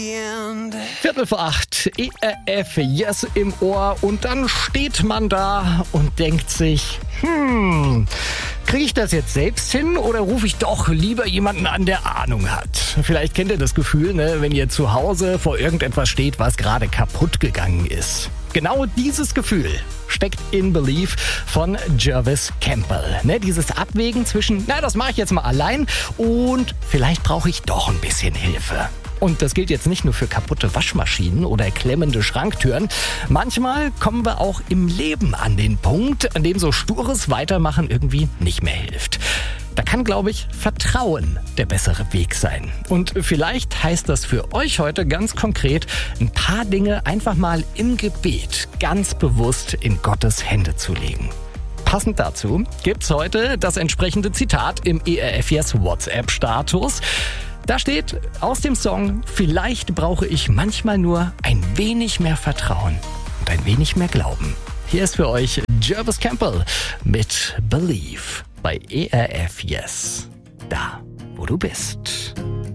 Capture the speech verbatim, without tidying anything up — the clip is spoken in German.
Viertel vor acht, E R F, Yes im Ohr und dann steht man da und denkt sich, hm, kriege ich das jetzt selbst hin oder rufe ich doch lieber jemanden an, der Ahnung hat? Vielleicht kennt ihr das Gefühl, ne, wenn ihr zu Hause vor irgendetwas steht, was gerade kaputt gegangen ist. Genau dieses Gefühl steckt in Believe von Jervis Campbell. Ne, dieses Abwägen zwischen, na, das mache ich jetzt mal allein und vielleicht brauche ich doch ein bisschen Hilfe. Und das gilt jetzt nicht nur für kaputte Waschmaschinen oder klemmende Schranktüren. Manchmal kommen wir auch im Leben an den Punkt, an dem so stures Weitermachen irgendwie nicht mehr hilft. Da kann, glaube ich, Vertrauen der bessere Weg sein. Und vielleicht heißt das für euch heute ganz konkret, ein paar Dinge einfach mal im Gebet ganz bewusst in Gottes Hände zu legen. Passend dazu gibt's heute das entsprechende Zitat im E R F Yes WhatsApp-Status. Da steht aus dem Song, vielleicht brauche ich manchmal nur ein wenig mehr Vertrauen und ein wenig mehr Glauben. Hier ist für euch Jervis Campbell mit Believe bei E R F Yes. Da, wo du bist.